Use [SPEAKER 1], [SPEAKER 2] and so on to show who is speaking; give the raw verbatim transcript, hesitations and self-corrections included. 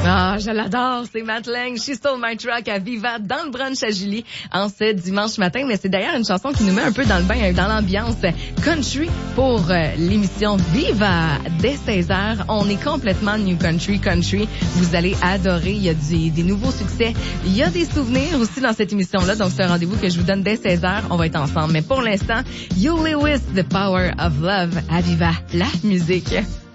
[SPEAKER 1] Ah, je l'adore, c'est Matt Lang, She Stole My Truck à Viva dans le brunch à Julie en ce dimanche matin. Mais c'est d'ailleurs une chanson qui nous met un peu dans le bain, dans l'ambiance country pour euh, l'émission Viva dès seize heures. On est complètement New Country Country. Vous allez adorer. Il y a des, des nouveaux succès. Il y a des souvenirs aussi dans cette émission-là. Donc c'est un rendez-vous que je vous donne dès seize heures. On va être ensemble. Mais pour l'instant, You Lewis, The Power of Love à Viva, la musique.